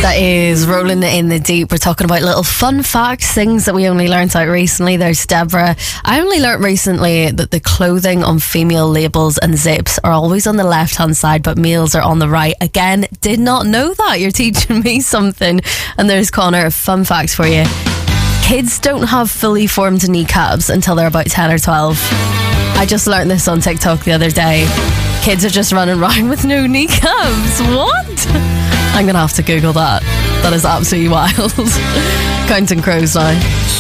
That is Rolling in the Deep. We're talking about little fun facts, things that we only learnt out recently. There's Deborah. I only learnt recently that the clothing on female labels and zips are always on the left hand side, but males are on the right. Again, did not know that. You're teaching me something. And there's Connor, fun facts for you. Kids don't have fully formed kneecaps until they're about 10 or 12. I just learnt this on TikTok the other day. Kids are just running around with no kneecaps. What? I'm going to have to Google that. That is absolutely wild. Counting Crows now.